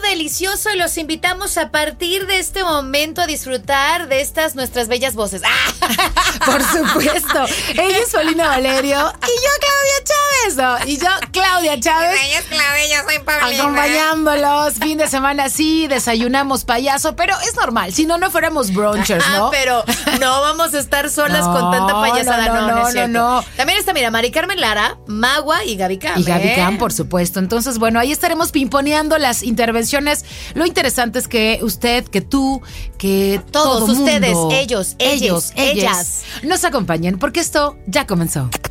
delicioso y los invitamos a partir de este momento a disfrutar de estas nuestras bellas voces. Por supuesto. Ella es Paulina Valerio y yo Claudia Chávez. No, y yo Claudia Chávez. Ella es Claudia, yo soy Paulina. Acompañándolos. Fin de semana sí, desayunamos payaso, pero es normal. Si no, no fuéramos brunchers, ¿no? Pero no vamos a estar solas con tanta payasada. No. También está, mira, Mari Carmen Lara, Magua y Gaby Cam. Y Gaby Cam, por supuesto. Entonces, bueno, ahí estaremos pimponeando las intervenciones. Lo interesante es que usted, que tú, que todos todo ustedes, mundo, ellos, ellas, nos acompañen, porque esto ya comenzó.